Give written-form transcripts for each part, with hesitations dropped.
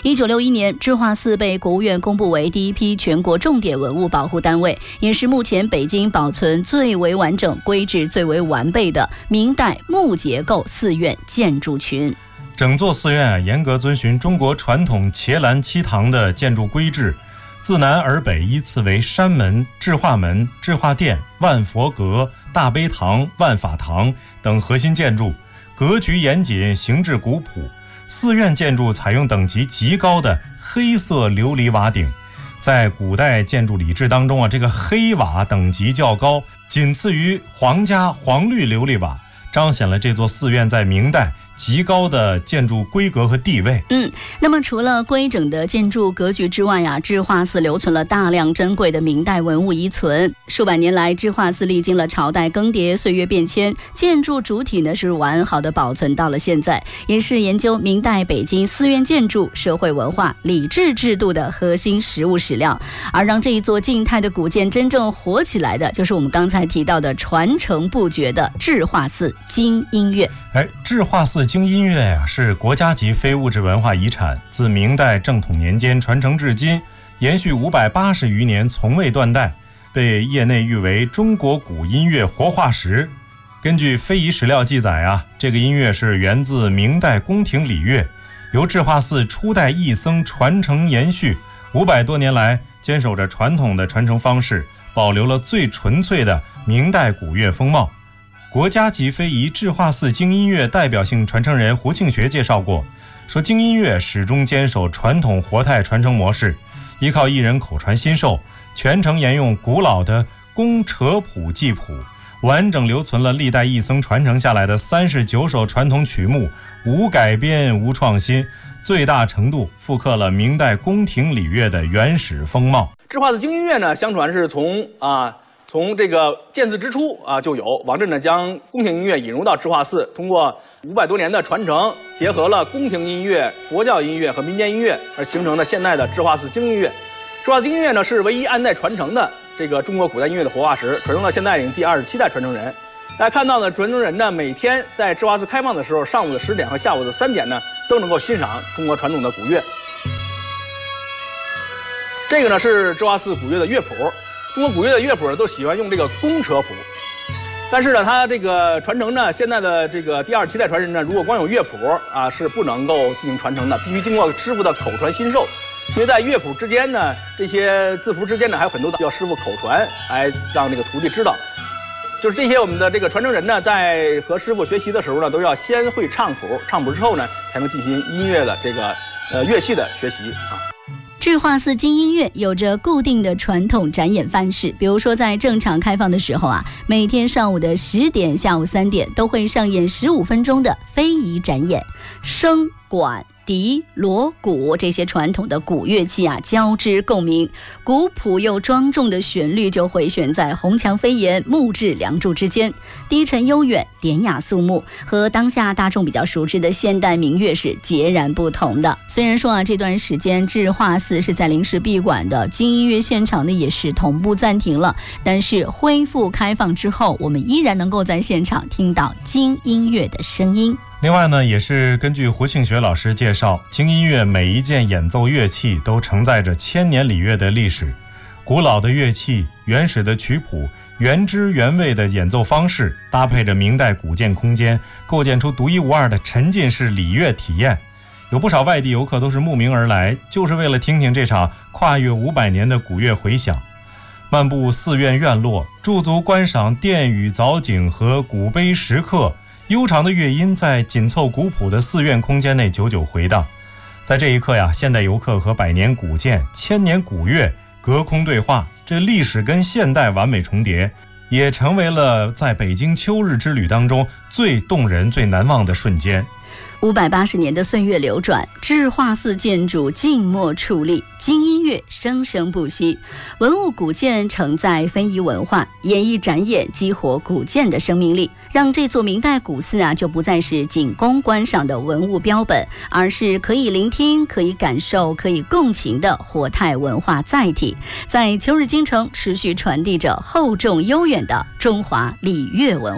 1961年，智化寺被国务院公布为第一批全国重点文物保护单位，也是目前北京保存最为完整、规制最为完备的明代木结构寺院建筑群。 整座寺院严格遵循中国传统伽蓝七堂的建筑规制，自南而北依次为山门、智化门、智化殿、万佛阁、大悲堂、万法堂等核心建筑，格局严谨，形制古朴。寺院建筑采用等级极高的黑色琉璃瓦顶，在古代建筑礼制当中这个黑瓦等级较高，仅次于皇家黄绿琉璃瓦，彰显了这座寺院在明代极高的建筑规格和地位。 那么除了规整的建筑格局之外智化寺留存了大量珍贵的明代文物遗存。数百年来，智化寺历经了朝代更迭、岁月变迁，建筑主体呢是完好的保存到了现在，也是研究明代北京寺院建筑、社会文化、礼制制度的核心实物史料。而让这一座静态的古建真正活起来的，就是我们刚才提到的传承不绝的智化寺京音乐。 智化寺京音乐是国家级非物质文化遗产，自明代正统年间传承至今，延续580余年，从未断代，被业内誉为中国古音乐活化石。根据非遗史料记载这个音乐是源自明代宫廷礼乐，由智化寺初代义僧传承延续，500多年来坚守着传统的传承方式，保留了最纯粹的明代古乐风貌。国家级非遗智化寺京音乐代表性传承人胡庆学介绍过，说京音乐始终坚守传统活态传承模式，依靠艺人口传心授，全程沿用古老的宫扯谱记谱，完整留存了历代义僧传承下来的39首传统曲目，无改编无创新，最大程度复刻了明代宫廷礼乐的原始风貌。 智化寺京音乐呢，相传是从这个建寺之初就有。王震呢将宫廷音乐引入到智化寺，通过500多年的传承，结合了宫廷音乐、佛教音乐和民间音乐，而形成了现代的智化寺京音乐。智化寺京音乐呢是唯一按代传承的这个中国古代音乐的活化石，传承到现在已经第27代传承人。大家看到呢，传承人呢每天在智化寺开放的时候，上午的10点和下午的3点呢都能够欣赏中国传统的古乐。这个呢是智化寺古乐的乐谱。中国古乐的乐谱都喜欢用这个宫扯谱，但是呢，它这个传承呢，现在的这个第27代传人呢，如果光有乐谱是不能够进行传承的，必须经过师傅的口传心授。因为在乐谱之间呢，这些字符之间呢，还有很多的要师傅口传，来让这个徒弟知道。就是这些我们的这个传承人呢，在和师傅学习的时候呢，都要先会唱谱，唱谱之后呢，才能进行音乐的这个乐器的学习智化寺京音乐有着固定的传统展演范式，比如说在正常开放的时候每天上午的10点、下午3点都会上演15分钟的非遗展演，笙、管、笛、锣鼓这些传统的古乐器交织共鸣，古朴又庄重的旋律就回旋在红墙飞檐、木质梁柱之间，低沉悠远、典雅肃穆，和当下大众比较熟知的现代民乐是截然不同的。虽然说这段时间智化寺是在临时闭馆的，京音乐现场呢也是同步暂停了，但是恢复开放之后，我们依然能够在现场听到京音乐的声音。 另外呢，也是根据胡庆学老师介绍，京音乐每一件演奏乐器都承载着千年礼乐的历史，古老的乐器、原始的曲谱、原汁原味的演奏方式，搭配着明代古建空间，构建出独一无二的沉浸式礼乐体验。有不少外地游客都是慕名而来，就是为了听听这场跨越500年的古乐回响。漫步寺院院落，驻足观赏殿宇藻井和古碑石刻，悠长的乐音在紧凑古朴的寺院空间内久久回荡。在这一刻现代游客和百年古建、千年古乐隔空对话，这历史跟现代完美重叠，也成为了在北京秋日之旅当中最动人、最难忘的瞬间。 580年的岁月流转，智化寺建筑静默矗立，京音乐生生不息，文物古建承载非遗文化，演绎展演激活古建的生命力，让这座明代古寺就不再是仅供观赏的文物标本，而是可以聆听、可以感受、可以共情的活态文化载体，在秋日京城持续传递着厚重悠远的中华礼乐文化。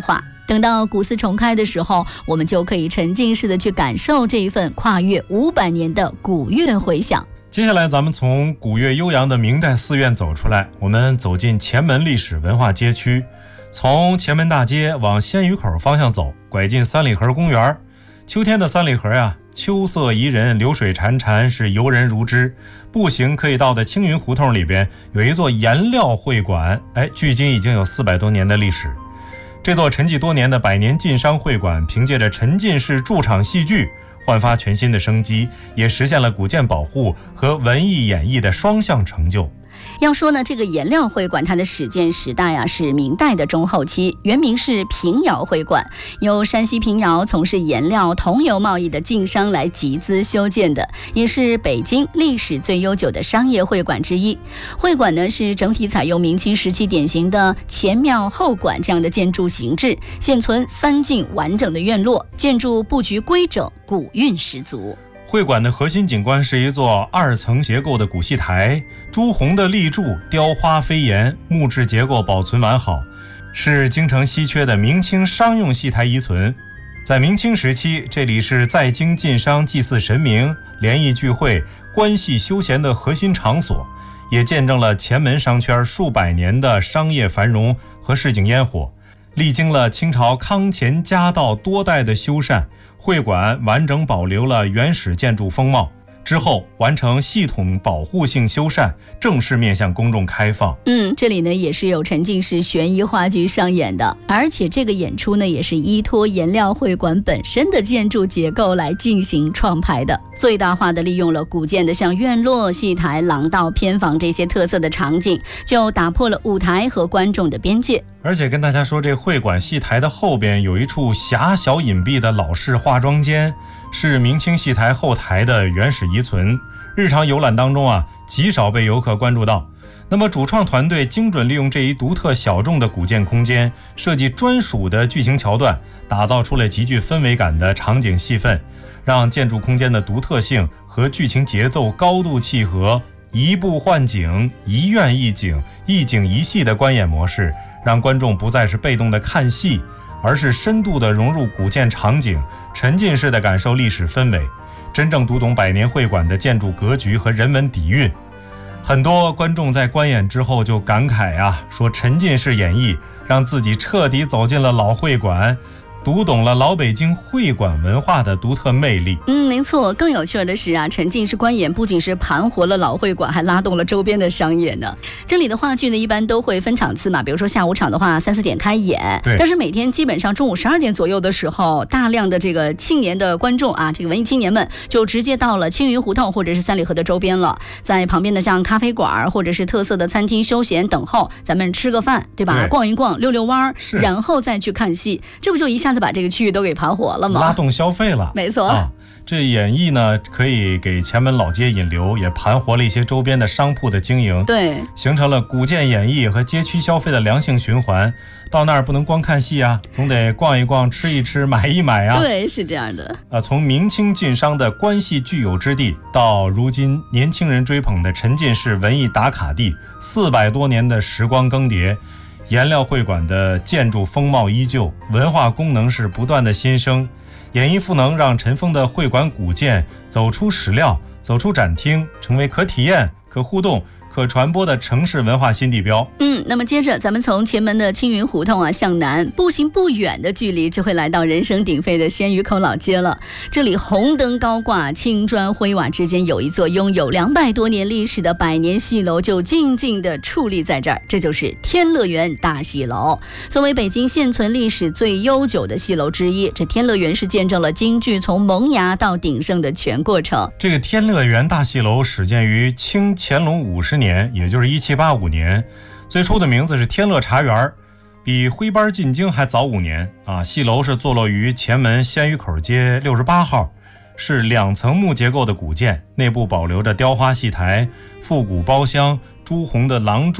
等到古寺重开的时候，我们就可以沉浸式的去感受这一份跨越500年的古乐回响。 接下来咱们从古乐悠扬的明代寺院走出来，我们走进前门历史文化街区，从前门大街往鲜鱼口方向走，拐进三里河公园。秋天的三里河呀，秋色宜人，流水潺潺，是游人如织。步行可以到的青云胡同里边有一座颜料会馆，距今已经有400多年的历史。这座沉寂多年的百年晋商会馆，凭借着沉浸式驻场戏剧焕发全新的生机，也实现了古建保护和文艺演绎的双向成就。 要说呢，这个颜料会馆它的始建时代是明代的中后期，原名是平遥会馆，由山西平遥从事颜料、桐油贸易的晋商来集资修建的，也是北京历史最悠久的商业会馆之一。会馆呢是整体采用明清时期典型的前庙后馆这样的建筑形制，现存3进完整的院落，建筑布局规整，古韵十足。 会馆的核心景观是一座2层结构的古戏台，朱红的立柱，雕花飞檐，木质结构保存完好，是京城稀缺的明清商用戏台遗存。在明清时期，这里是在京晋商祭祀神明、联谊聚会、观戏休闲的核心场所，也见证了前门商圈数百年的商业繁荣和市井烟火。历经了清朝康乾嘉道多代的修缮，会馆完整保留了原始建筑风貌，之后完成系统保护性修缮，正式面向公众开放。 这里呢也是有沉浸式悬疑话剧上演的，而且这个演出呢也是依托颜料会馆本身的建筑结构来进行创排的，最大化的利用了古建的像院落、戏台、廊道、偏房这些特色的场景，就打破了舞台和观众的边界。 而且跟大家说，这会馆戏台的后边有一处狭小隐蔽的老式化妆间，是明清戏台后台的原始遗存，日常游览当中极少被游客关注到。那么主创团队精准利用这一独特小众的古建空间，设计专属的剧情桥段，打造出了极具氛围感的场景戏份，让建筑空间的独特性和剧情节奏高度契合，一步换景，一院一景，一景一戏的观演模式，让观众不再是被动的看戏，而是深度的融入古建场景，沉浸式的感受历史氛围，真正读懂百年会馆的建筑格局和人文底蕴。很多观众在观演之后就感慨说沉浸式演绎让自己彻底走进了老会馆，读懂了老北京会馆文化的独特魅力。 没错，更有趣的是沉浸式观演不仅是盘活了老会馆，还拉动了周边的商业呢。这里的话剧呢一般都会分场次嘛，比如说下午场的话3、4点开演，但是每天基本上中午12点左右的时候，大量的这个青年的观众这个文艺青年们就直接到了青云胡同或者是三里河的周边了，在旁边的像咖啡馆或者是特色的餐厅休闲等候，咱们吃个饭，对吧？逛一逛，溜溜弯，然后再去看戏，这不就一下子把这个区域都给盘活了吗？ 拉动消费了， 没错。 这演绎呢，可以给前门老街引流，也盘活了一些周边的商铺的经营， 对， 形成了古建演绎和街区消费的良性循环。到那儿不能光看戏总得逛一逛，吃一吃，买一买对，是这样的。 从明清晋商的关系具有之地，到如今年轻人追捧的沉浸式文艺打卡地，400多年的时光更迭，颜料会馆的建筑风貌依旧，文化功能是不断的新生。演绎赋能让尘封的会馆古建走出史料，走出展厅，成为可体验、可互动、可传播的城市文化新地标。 那么接着咱们从前门的青云胡同向南步行不远的距离，就会来到人声鼎沸的鲜鱼口老街了。这里红灯高挂，青砖灰瓦之间有一座拥有200多年历史的百年戏楼，就静静地矗立在这儿，这就是天乐园大戏楼。作为北京现存历史最悠久的戏楼之一，这天乐园是见证了京剧从萌芽到鼎盛的全过程。 这个天乐园大戏楼始建于清乾隆50年，也就是1785年，最初的名字是天乐茶园，比徽班进京还早5年戏楼是坐落于前门鲜鱼口街68号，是2层木结构的古建，内部保留着雕花戏台、复古包厢、朱红的廊柱、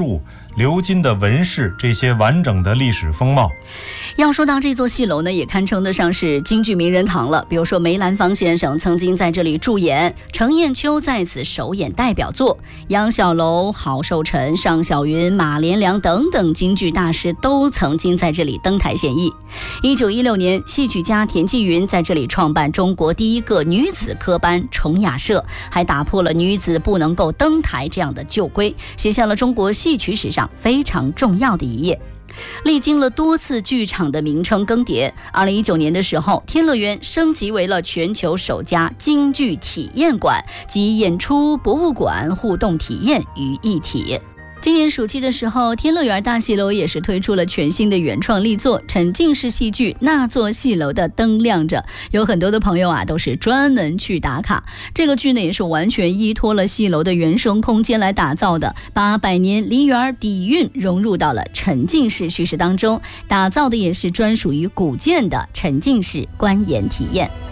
鎏金的纹饰这些完整的历史风貌。 要说到这座戏楼呢，也堪称得上是京剧名人堂了。比如说梅兰芳先生曾经在这里驻演，程砚秋在此首演代表作，杨小楼、郝寿臣、尚小云、马连良等等京剧大师都曾经在这里登台献艺。1916年，戏曲家田纪云在这里创办中国第一个女子科班崇雅社，还打破了女子不能够登台这样的旧规，写下了中国戏曲史上非常重要的一页。历经了多次剧场的名称更迭，2019年的时候，天乐园升级为了全球首家京剧体验馆，集演出、博物馆、互动体验于一体。今年暑期的时候，天乐园大戏楼也是推出了全新的原创力作沉浸式戏剧《那座戏楼的灯亮着》，有很多的朋友啊都是专门去打卡。这个剧呢也是完全依托了戏楼的原生空间来打造的，把百年梨园底蕴融入到了沉浸式叙事当中，打造的也是专属于古建的沉浸式观演体验。